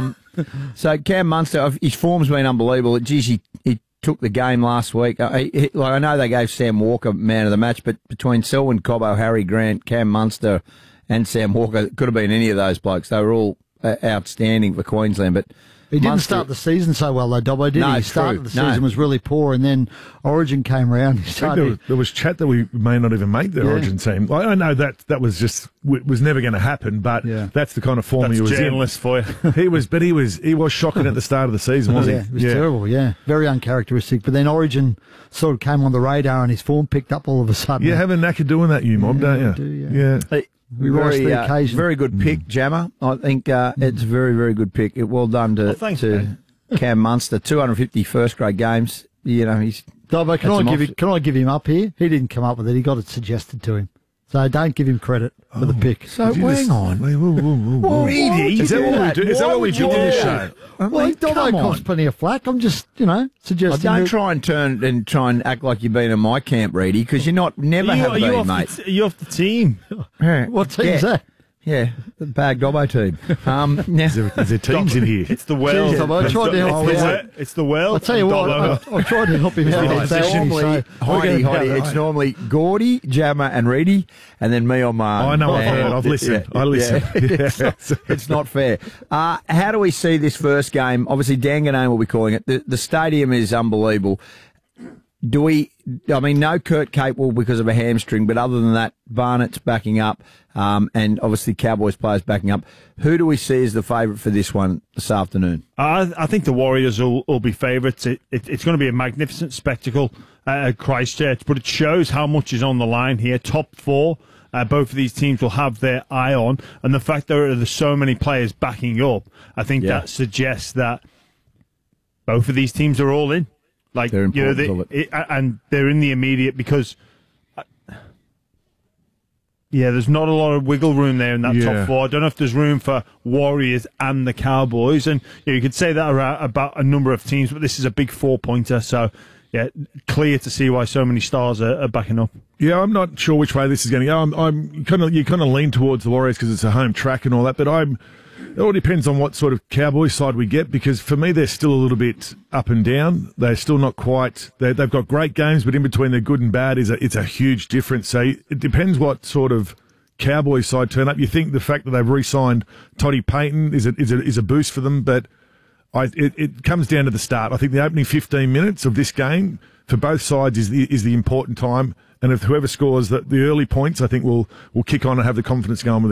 So Cam Munster, his form's been unbelievable. Geez, he took the game last week. I know they gave Sam Walker man of the match, but between Selwyn Cobbo, Harry Grant, Cam Munster, and Sam Walker, it could have been any of those blokes. They were all outstanding for Queensland, but he didn't start the season so well, though, Dobbo, did he? No, He started the season was really poor, and then Origin came around. There was chat that we may not even make the Origin team. I know that was just was never going to happen, but that's the kind of form he was journalist in. For you. he was shocking at the start of the season, wasn't he? It was terrible. Yeah, very uncharacteristic. But then Origin sort of came on the radar, and his form picked up all of a sudden. You have a knack of doing that, you mob, don't you? Yeah. Very good pick, Jammer. I think it's a very, very good pick. Well done to Cam Munster. 250 first grade games. He's. Dobbo, can I give him up here? He didn't come up with it. He got it suggested to him. So don't give him credit for the pick. So hang on. Whoa. Really? Is that what we do on the show? Well, Dobbo costs plenty of flack. I'm just, suggesting. Don't try and act like you've been in my camp, Reedy, because you're not. Never have been, mate. You're off the team. What team's that? Yeah, the Bag Dobbo team. Is there teams in here? It's the world. I tried to help him out. It's the world. I'll tell you what, I tried to help him out. Heidi, it's normally Gordy, Jammer and Reedy, and then me on my own. I know, I've heard. I've listened. I listen. It's not fair. How do we see this first game? Obviously, Danganone will be calling it. The stadium is unbelievable. No Kurt Capewell because of a hamstring, but other than that, Barnett's backing up, and obviously Cowboys players backing up. Who do we see as the favourite for this one this afternoon? I think the Warriors will be favourites. It's going to be a magnificent spectacle at Christchurch, but it shows how much is on the line here. Top four, both of these teams will have their eye on, and the fact that there's so many players backing up, I think that suggests that both of these teams are all in. Like, they're and they're in the immediate because, there's not a lot of wiggle room there in that top four. I don't know if there's room for Warriors and the Cowboys, and you could say that about a number of teams, but this is a big 4-pointer, so clear to see why so many stars are backing up. Yeah, I'm not sure which way this is going to go. You kind of lean towards the Warriors because it's a home track and all that, but it all depends on what sort of Cowboys side we get, because for me they're still a little bit up and down. They're still not quite. They've got great games, but in between their good and bad it's a huge difference. So it depends what sort of Cowboys side turn up. You think the fact that they've re-signed Toddy Payton is a boost for them, but it comes down to the start. I think the opening 15 minutes of this game for both sides is the important time, and if whoever scores the early points, I think will kick on and have the confidence going with the game.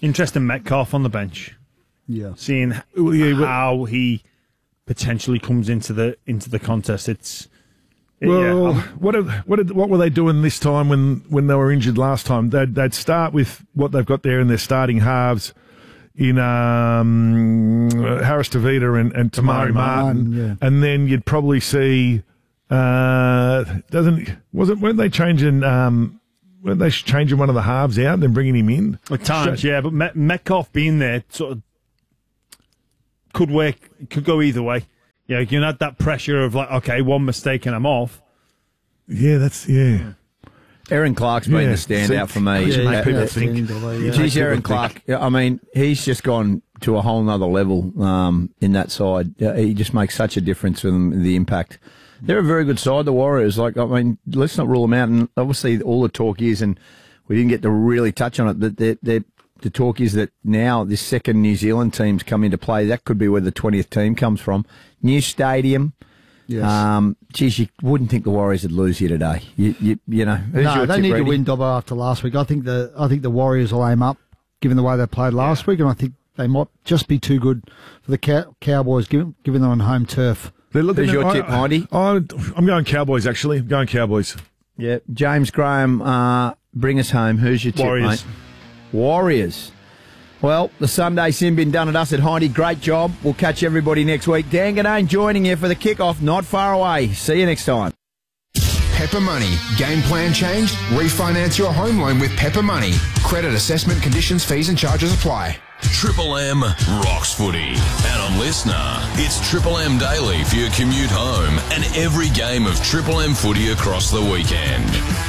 Interesting Metcalf on the bench. Yeah. Seeing how he potentially comes into the contest. What were they doing this time when they were injured last time? They'd start with what they've got there in their starting halves in Harris Tavita and Tamari Martin, and then you'd probably see weren't they changing one of the halves out and then bringing him in at times? Yeah, but Metcalf being there sort of could work, could go either way. Yeah, you had that pressure of like, okay, one mistake and I'm off. Yeah, Aaron Clark's been the standout for me. Geez, Aaron Clark, I mean, he's just gone to a whole nother level in that side. He just makes such a difference with them, the impact. They're a very good side, the Warriors. Like, I mean, let's not rule them out. And obviously, all the talk is, and we didn't get to really touch on it, but the talk is that now this second New Zealand team's come into play. That could be where the 20th team comes from. New stadium. Yes. Geez, you wouldn't think the Warriors would lose here today. You know. No, they need to win, Dobbo, after last week. I think the Warriors will aim up, given the way they played last week, and I think they might just be too good for the Cowboys, given them on home turf. Who's your tip, Heidi? I'm going Cowboys, actually. I'm going Cowboys. Yeah. James Graham, bring us home. Who's your tip, Warriors. mate? Warriors. Well, the Sunday sim been done at us at Heidi. Great job. We'll catch everybody next week. Dan Gadane joining you for the kickoff. Not far away. See you next time. Pepper Money. Game plan changed? Refinance your home loan with Pepper Money. Credit assessment, conditions, fees and charges apply. Triple M rocks footy. And on Listener, it's Triple M Daily for your commute home and every game of Triple M footy across the weekend.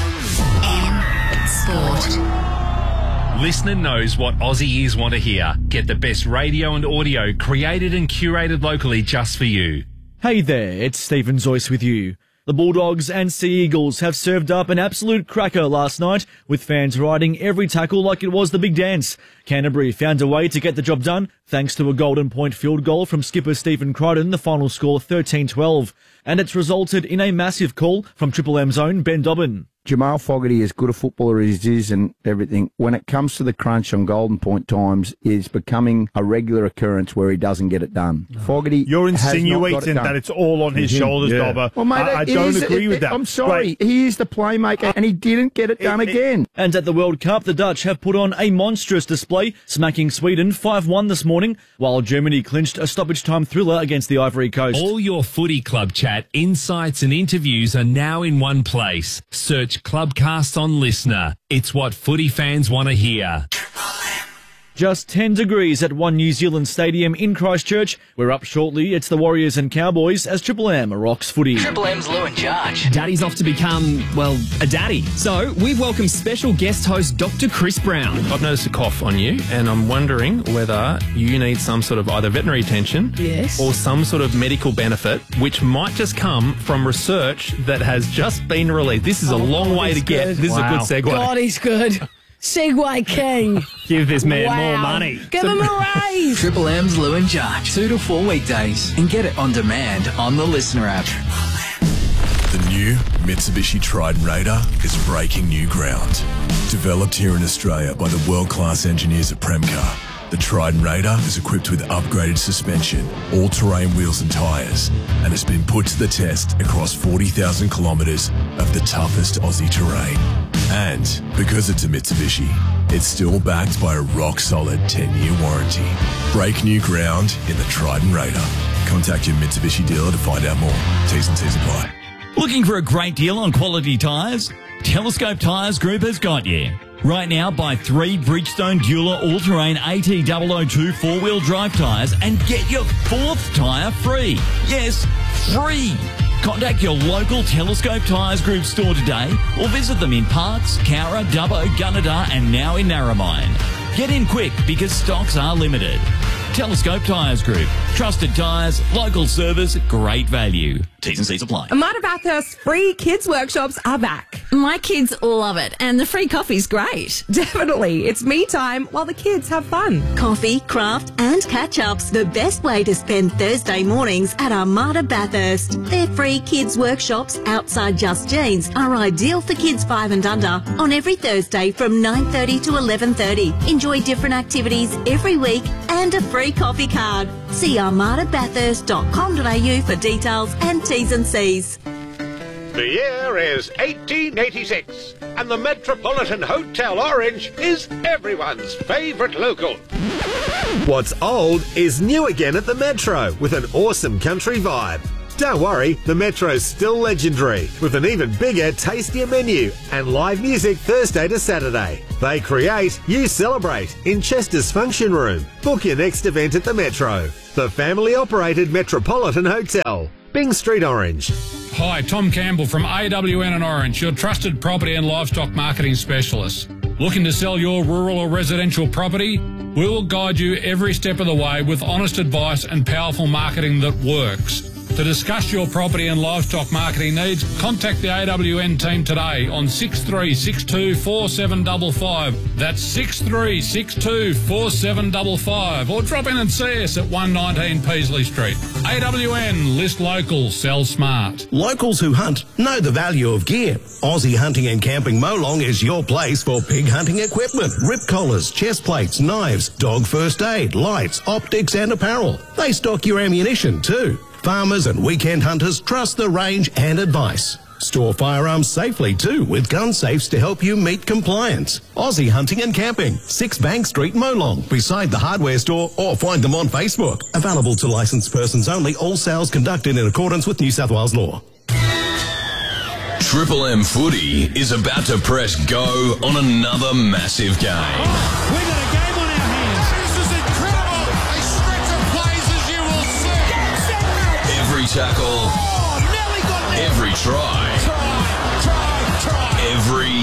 M Sport. Listener knows what Aussie ears want to hear. Get the best radio and audio created and curated locally just for you. Hey there, it's Stephen Zoyce with you. The Bulldogs and Sea Eagles have served up an absolute cracker last night, with fans riding every tackle like it was the big dance. Canterbury found a way to get the job done, thanks to a golden point field goal from skipper Stephen Crichton, the final score 13-12. And it's resulted in a massive call from Triple M's own Ben Dobbin. Jamal Fogarty, as good a footballer as he is and everything, when it comes to the crunch on golden point times, is becoming a regular occurrence where he doesn't get it done. Fogarty, you're insinuating that it's all on his shoulders, Dobber. Well, mate, I don't agree with that. I'm sorry, he is the playmaker, and he didn't get it done again. And at the World Cup, the Dutch have put on a monstrous display, smacking Sweden 5-1 this morning, while Germany clinched a stoppage time thriller against the Ivory Coast. All your footy club chat, insights and interviews are now in one place. Search Clubcast on Listener. It's what footy fans want to hear. Just 10 degrees at One New Zealand Stadium in Christchurch. We're up shortly. It's the Warriors and Cowboys as Triple M rocks footy. Triple M's Lou and Charge. Daddy's off to become, well, a daddy. So we've welcomed special guest host Dr. Chris Brown. I've noticed a cough on you, and I'm wondering whether you need some sort of either veterinary attention or some sort of medical benefit, which might just come from research that has just been released. This is a long way to get. This is a good segue. God, he's good. Segway King. Give this man more money. Give him a raise. Triple M's Lou and Charge. 2 to 4 weekdays. And get it on demand on the Listener app. The new Mitsubishi Triton Raider is breaking new ground. Developed here in Australia by the world-class engineers at Premcar, the Triton Raider is equipped with upgraded suspension, all-terrain wheels and tyres, and has been put to the test across 40,000 kilometres of the toughest Aussie terrain. And because it's a Mitsubishi, it's still backed by a rock-solid 10-year warranty. Break new ground in the Triton Raider. Contact your Mitsubishi dealer to find out more. T's and C's apply. Looking for a great deal on quality tyres? Telescope Tyres Group has got you. Right now, buy 3 Bridgestone Dueler all-terrain AT002 four-wheel drive tyres and get your 4th tyre free. Yes, free. Contact your local Telescope Tyres Group store today or visit them in Parkes, Cowra, Dubbo, Gunnedah and now in Narromine. Get in quick because stocks are limited. Telescope Tyres Group. Trusted tyres, local service, great value. T's and C's apply. Amada Bathurst free kids workshops are back. My kids love it, and the free coffee's great. Definitely. It's me time while the kids have fun. Coffee, craft and catch-ups. The best way to spend Thursday mornings at Armada Bathurst. Their free kids workshops outside Just Jeans are ideal for kids 5 and under on every Thursday from 9:30 to 11:30. Enjoy different activities every week and a free coffee card. See armadabathurst.com.au for details and T's and C's. The year is 1886, and the Metropolitan Hotel Orange is everyone's favourite local. What's old is new again at the Metro with an awesome country vibe. Don't worry, the Metro's still legendary with an even bigger, tastier menu and live music Thursday to Saturday. They create, you celebrate in Chester's Function Room. Book your next event at the Metro, the family-operated Metropolitan Hotel, Byng Street, Orange. Hi, Tom Campbell from AWN and Orange, your trusted property and livestock marketing specialist. Looking to sell your rural or residential property? We will guide you every step of the way with honest advice and powerful marketing that works. To discuss your property and livestock marketing needs, contact the AWN team today on 6362 4755. That's 6362 4755. Or drop in and see us at 119 Peasley Street. AWN, list local, sell smart. Locals who hunt know the value of gear. Aussie Hunting and Camping Molong is your place for pig hunting equipment, rip collars, chest plates, knives, dog first aid, lights, optics and apparel. They stock your ammunition too. Farmers and weekend hunters trust the range and advice. Store firearms safely too with gun safes to help you meet compliance. Aussie Hunting and Camping, 6 Bank Street, Molong, beside the hardware store, or find them on Facebook. Available to licensed persons only, all sales conducted in accordance with New South Wales law. Triple M Footy is about to press go on another massive game. We've got a game on our hands. This is incredible. A stretch of plays as you will see. Every tackle. Oh, Nelly got there. Every try. Try. Every.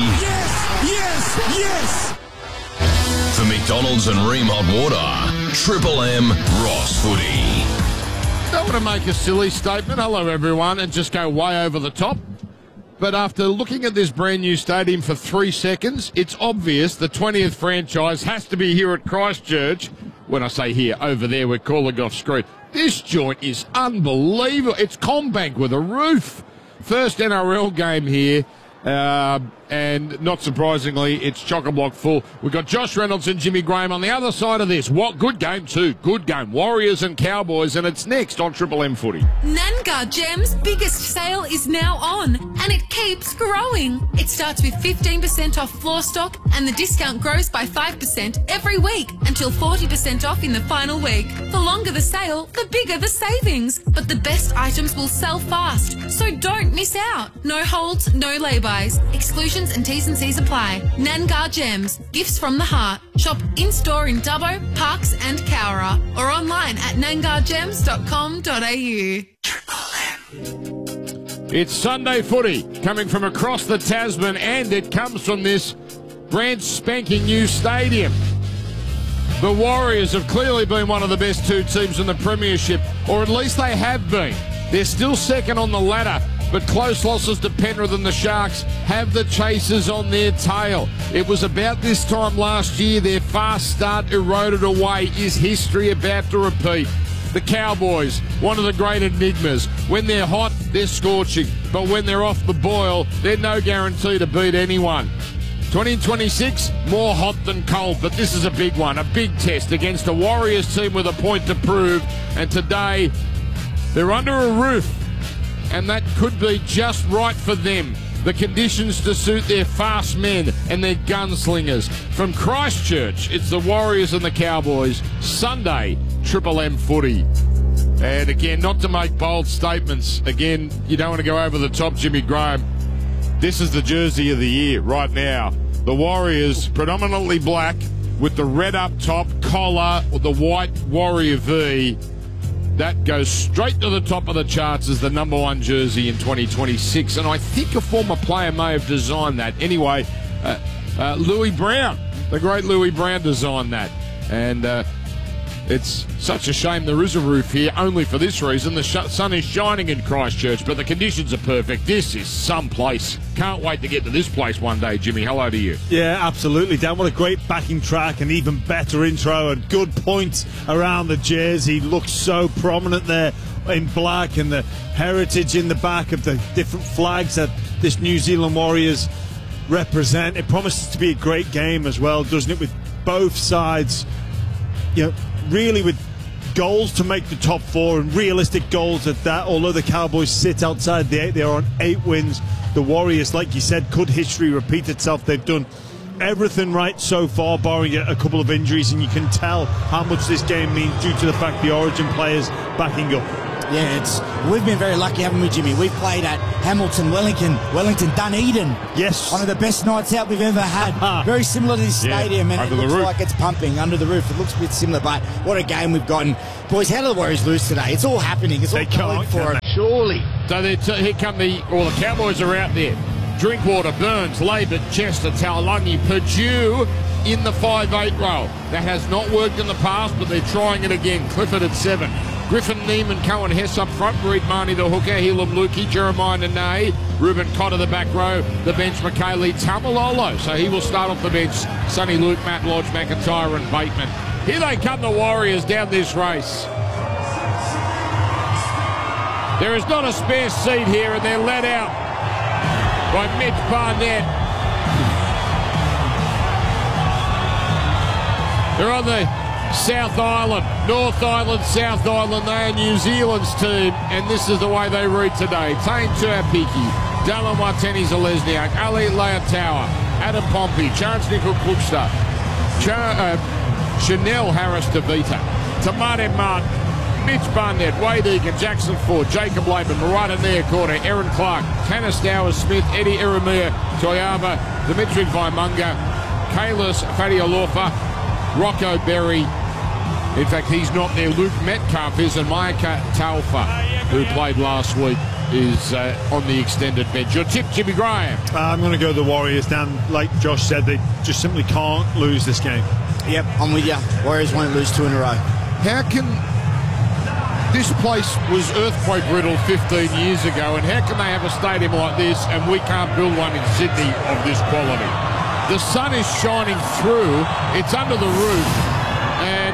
Yes. For McDonald's and Ream Hot Water, Triple M Ross Footy. Don't want to make a silly statement, hello everyone, and just go way over the top. But after looking at this brand new stadium for 3 seconds, it's obvious the 20th franchise has to be here at Christchurch. When I say here, over there where Coolaghoff Street. This joint is unbelievable. It's CommBank with a roof. First NRL game here. And not surprisingly, it's chock-a-block full. We've got Josh Reynolds and Jimmy Graham on the other side of this. What good game too. Good game. Warriors and Cowboys, and it's next on Triple M Footy. Nanga Gem's biggest sale is now on, and it keeps growing. It starts with 15% off floor stock, and the discount grows by 5% every week until 40% off in the final week. The longer the sale, the bigger the savings. But the best items will sell fast, so don't miss out. No holds, no lay-bys. Exclusions and T's and C's apply. Nangar Gems, gifts from the heart. Shop in-store in Dubbo, Parks and Cowra, or online at nangargems.com.au. It's Sunday footy coming from across the Tasman, and it comes from this brand spanking new stadium. The Warriors have clearly been one of the best 2 teams in the premiership, or at least they have been. They're still second on the ladder, but close losses to Penrith and the Sharks have the Chasers on their tail. It was about this time last year their fast start eroded away. Is history about to repeat? The Cowboys, one of the great enigmas. When they're hot, they're scorching. But when they're off the boil, they're no guarantee to beat anyone. 2026, more hot than cold, but this is a big one, a big test against a Warriors team with a point to prove. And today, they're under a roof, and that could be just right for them. The conditions to suit their fast men and their gunslingers. From Christchurch, it's the Warriors and the Cowboys. Sunday, Triple M Footy. And again, not to make bold statements. Again, you don't want to go over the top, Jimmy Graham. This is the jersey of the year right now. The Warriors, predominantly black, with the red up top, collar, or the white Warrior V. That goes straight to the top of the charts as the number 1 jersey in 2026. And I think a former player may have designed that. Anyway, Louis Brown, the great Louis Brown designed that. And It's such a shame there is a roof here, only for this reason. The sun is shining in Christchurch, but the conditions are perfect. This is some place. Can't wait to get to this place one day, Jimmy. Hello to you. Yeah, absolutely, Dan. What a great backing track and even better intro and good points around the jersey. Looks so prominent there in black and the heritage in the back of the different flags that this New Zealand Warriors represent. It promises to be a great game as well, doesn't it, with both sides, you know, really with goals to make the top four and realistic goals at that. Although the Cowboys sit outside the 8, they are on 8 wins. The Warriors, like you said, could history repeat itself? They've done everything right so far, barring a couple of injuries, and you can tell how much this game means due to the fact the Origin players backing up. Yeah, we've been very lucky, haven't we, Jimmy? We've played at Hamilton, Wellington, Dunedin. Yes. One of the best nights out we've ever had. Very similar to this stadium, and it looks like it's pumping under the roof. It looks a bit similar, but what a game we've gotten. Boys, how do the Warriors lose today? It's all happening. It's all going for it. Surely. So here come the Cowboys are out there. Drinkwater, Burns, Laban, Chester, Taulagi, Purdue in the 5-8 role. That has not worked in the past, but they're trying it again. Clifford at 7. Griffin, Neiman, Cohen, Hess up front, Reed Marnie the hooker, Helam Lukey, Jeremiah Nene, Ruben Cotter the back row, the bench Michaeli Tamalolo. So he will start off the bench. Sonny Luke, Matt Lodge, McIntyre and Bateman. Here they come, the Warriors down this race. There is not a spare seat here, and they're led out by Mitch Barnett. They're on the South Island, North Island, South Island. They are New Zealand's team, and this is the way they read today. Tane Tuapiki, Dallin Watene-Zelezniak, Ali Leotawa, Adam Pompey, Chance Nickel Cookster, Chanel Harris-Tavita, Tamade Martin, Mitch Barnett, Wade Egan, Jackson Ford, Jacob Laban, Marita Neocorda, Aaron Clark, Tanner Stowers-Smith, Eddie Eremia, Toyaba, Dimitri Vaimunga, Kalis Fadiolofa, Rocco Berry. In fact, he's not there. Luke Metcalf is, and Maika Taufa, who played last week, is on the extended bench. Your tip, Jimmy Graham? I'm going to go the Warriors, Dan. Like Josh said, they just simply can't lose this game. Yep, I'm with you. Warriors won't lose 2 in a row. How can... This place was earthquake riddled 15 years ago, and how can they have a stadium like this and we can't build one in Sydney of this quality? The sun is shining through, it's under the roof, and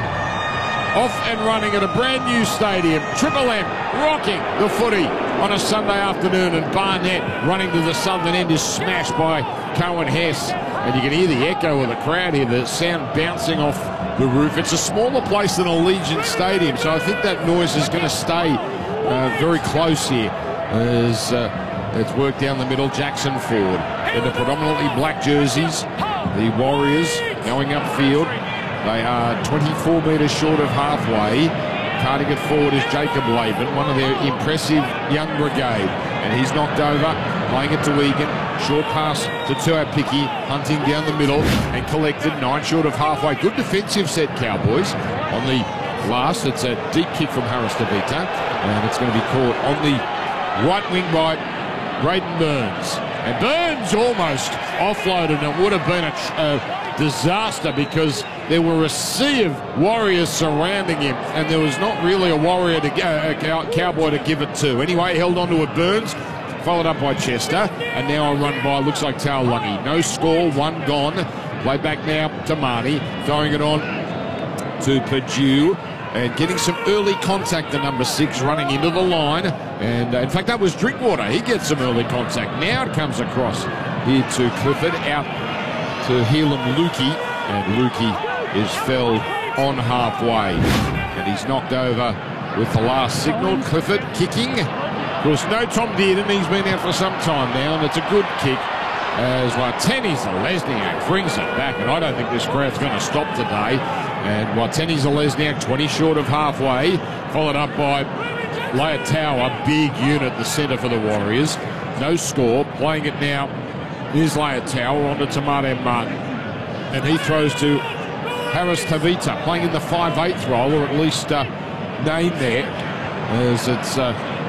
off and running at a brand new stadium. Triple M rocking the footy on a Sunday afternoon, and Barnett running to the southern end is smashed by Cohen Hess. And you can hear the echo of the crowd here, the sound bouncing off the roof. It's a smaller place than Allegiant Stadium, so I think that noise is going to stay very close here as it's worked down the middle. Jackson Ford in the predominantly black jerseys. The Warriors going upfield. They are 24 metres short of halfway. Carting it forward is Jacob Laban, one of their impressive young brigade. And he's knocked over, playing it to Egan. Short pass to Tuapiki, hunting down the middle and collected 9 short of halfway. Good defensive set, Cowboys. On the last, it's a deep kick from Harris-Tavita, and it's going to be caught on the right wing by Braden Burns. And Burns almost offloaded, and it would have been a disaster because there were a sea of Warriors surrounding him, and there was not really a Warrior a Cowboy to give it to. Anyway, held on to it, Burns, followed up by Chester, and now a run by, looks like Taulagi. No score, 1 gone. Play back now to Marnie, throwing it on to Purdue, and getting some early contact, the number 6, running into the line. And in fact, that was Drinkwater. He gets some early contact. Now it comes across here to Clifford, out to Helam Lukey, and Lukey is felled on halfway. And he's knocked over with the last signal. Clifford kicking. Of course, no Tom Dearden. He's been out for some time now, and it's a good kick as Watene-Zelezniak brings it back. And I don't think this crowd's going to stop today. And Watene-Zelezniak 20 short of halfway, followed up by Leotawa, big unit, the centre for the Warriors. No score. Playing it now is Leotawa onto Tamade Martin. And he throws to Harris-Tavita, playing in the 5/8 role, or at least name there, as it's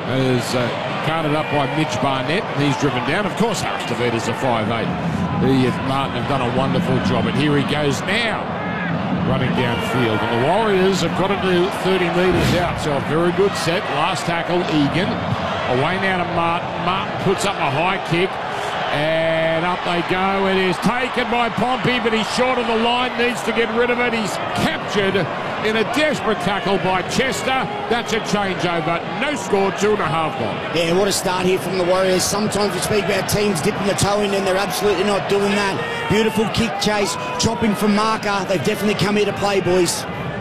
carted up by Mitch Barnett. He's driven down. Of course, Harris-Tavita's a 5/8. He and Martin have done a wonderful job. And here he goes now. running downfield. And the Warriors have got to do 30 metres out. So a very good set. Last tackle, Egan. Away now to Martin. Martin puts up a high kick. And up they go. It is taken by Pompey, but he's short of the line. Needs to get rid of it. He's captured in a desperate tackle by Chester. That's a changeover. No score, 2.5 gone. Yeah, what a start here from the Warriors. Sometimes we speak about teams dipping the toe in, and they're absolutely not doing that. Beautiful kick chase, chopping from marker. They've definitely come here to play, boys.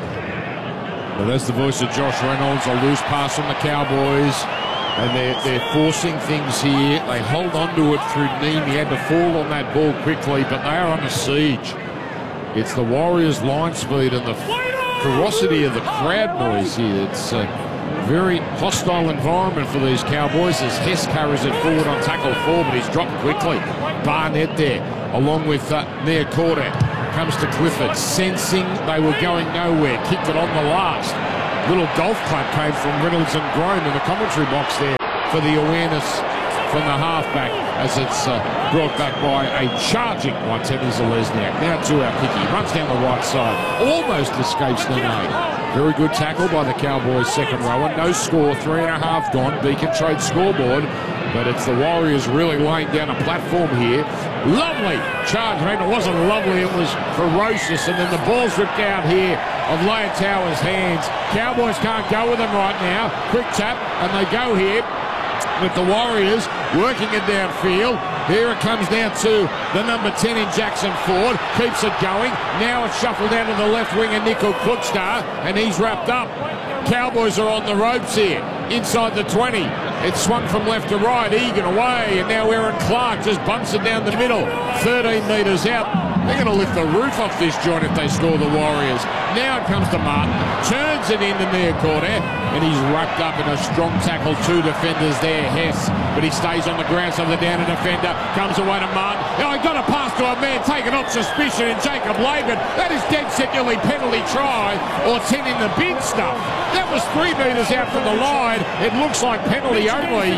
Well, that's the voice of Josh Reynolds. A loose pass from the Cowboys. And they're forcing things here. They hold on to it through Neem. He had to fall on that ball quickly, but they are under siege. It's the Warriors' line speed and the ferocity of the crowd noise here. It's a very hostile environment for these Cowboys as Hess carries it forward on tackle 4, but he's dropped quickly. Barnett there, along with Nia Cordet. Comes to Clifford, sensing they were going nowhere. Kicked it on the last. Little golf clap came from Reynolds and Groom in the commentary box there for the awareness from the halfback as it's brought back by a charging one, Teddy Zalesniak. Now to our Picky. Runs down the right side. Almost escapes Nene. Very good tackle by the Cowboys' second rower. No score, 3.5 gone. Beacon Trade scoreboard. But it's the Warriors really laying down a platform here. Lovely charge. I mean, it wasn't lovely, it was ferocious. And then the ball's ripped out here of Leotao's hands. Cowboys can't go with them right now. Quick tap, and they go here with the Warriors working it downfield. Here it comes down to the number 10 in Jackson Ford. Keeps it going. Now it's shuffled down to the left winger, Nickel Klookstar, and he's wrapped up. Cowboys are on the ropes here. Inside the 20. It's swung from left to right. Egan away, and now Aaron Clark just bumps it down the middle. 13 metres out. They're going to lift the roof off this joint if they score the Warriors. Now it comes to Martin. Turns it into near quarter, and he's wrapped up in a strong tackle. 2 defenders there, Hess. But he stays on the ground, so the down defender comes away to Martin. Oh, he got a pass to a man taken off suspicion in Jacob Laban. That is dead set nearly penalty try, or 10 in the bin stuff. That was 3 metres out from the line. It looks like penalty only.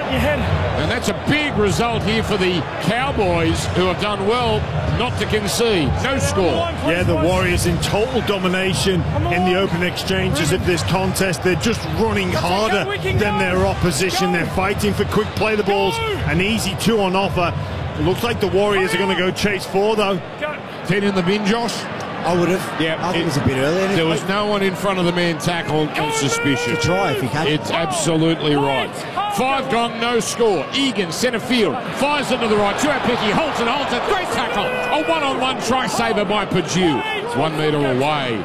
And that's a big result here for the Cowboys, who have done well not to concede. No score. Yeah, the Warriors in total domination in the open exchanges of this contest. They're just running harder than their opposition. They're fighting for quick play the balls. An easy 2 on offer. It looks like the Warriors are going to go chase 4, though. 10 in the bin, Josh? I would have. Yeah, I think it was a bit early. There was no one in front of the man tackled on suspicion. To try if he can. It's absolutely right. 5 gone, no score. Egan, centre field, fires into the right. Tuapiki holds it. Great tackle. A one-on-one try saver by Purdue. It's 1 metre away.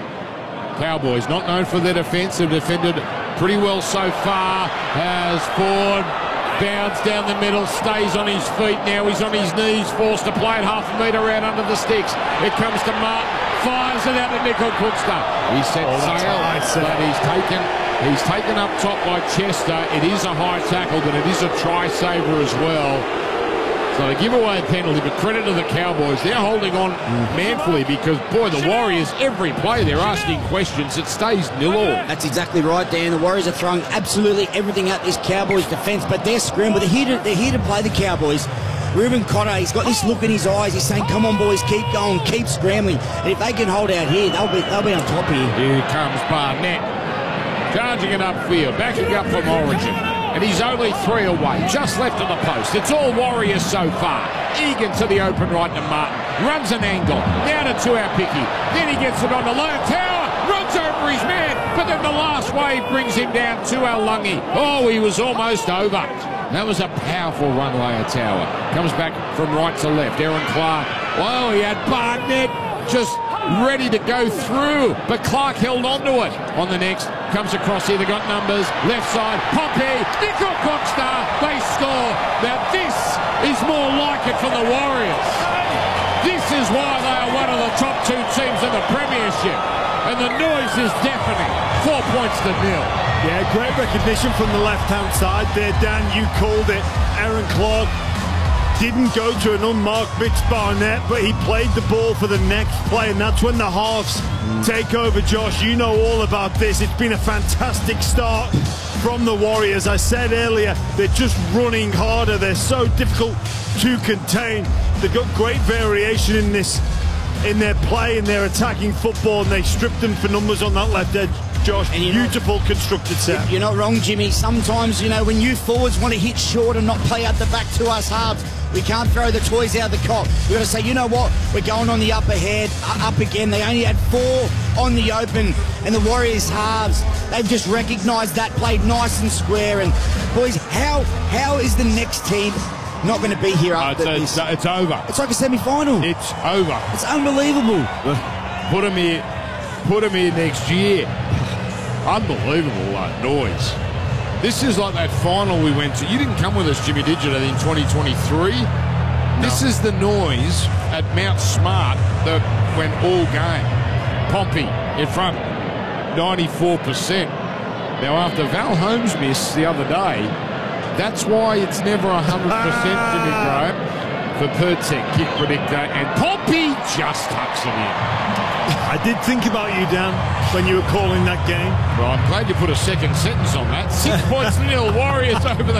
Cowboys not known for their defence. They've defended pretty well so far. As Ford bounds down the middle, stays on his feet. Now he's on his knees, forced to play it half a metre out under the sticks. It comes to Martin. Fires it out to Nickel Klookstar. He set sail, but he's taken up top by Chester. It is a high tackle, but it is a try saver as well. So they give away a penalty, but credit to the Cowboys. They're holding on manfully because, boy, the Warriors, every play they're asking questions. It stays 0-0. That's exactly right, Dan. The Warriors are throwing absolutely everything at this Cowboys defence, but they're scrambling. They're here to play the Cowboys. Ruben Cotter, he's got this look in his eyes. He's saying, come on, boys, keep going, keep scrambling. And if they can hold out here, they'll be on top here. Here comes Barnett. Charging it upfield, backing up from Origin. And he's only 3 away, just left of the post. It's all Warriors so far. Egan to the open right to Martin. Runs an angle. Now to Tuapiki. Then he gets it on the low tower. Runs over his man. But then the last wave brings him down to Alungi. Oh, he was almost over. That was a powerful run, Leotawa. Comes back from right to left. Aaron Clark. Well, he had Barnett just ready to go through, but Clark held on to it. On the next, comes across here. They got numbers. Left side, Pompey, Nickel Klookstar. They score. Now this is more like it for the Warriors. This is why they are one of the top 2 teams in the Premiership. And the noise is deafening. 4 points to 0. Yeah, great recognition from the left-hand side there, Dan. You called it. Aaron Clark didn't go to an unmarked Mitch Barnett, but he played the ball for the next play, and that's when the halves take over. Josh, you know all about this. It's been a fantastic start from the Warriors. I said earlier, they're just running harder. They're so difficult to contain. They've got great variation in this in their play, in their attacking football, and they stripped them for numbers on that left edge. Josh, beautiful constructed set. You're not wrong, Jimmy. Sometimes, when you forwards want to hit short and not play out the back to us halves, we can't throw the toys out of the cot. We've got to say, you know what? We're going on the up again. They only had 4 on the open, and the Warriors halves, they've just recognised that, played nice and square. And, boys, how is the next team not going to be here after this? It's over. It's like a semi-final. It's over. It's unbelievable. Put them here next year. Unbelievable noise. This is like that final we went to. You didn't come with us, Jimmy, did you, in 2023? No. This is the noise at Mount Smart that went all game. Pompey in front, 94%. Now, after Val Holmes missed the other day, that's why it's never 100%, Jimmy Graham, for Pertek, kick predictor, and Pompey just tucks it in. I did think about you, Dan, when you were calling that game. Well, I'm glad you put a second sentence on that. 6 points to nil. Warriors over the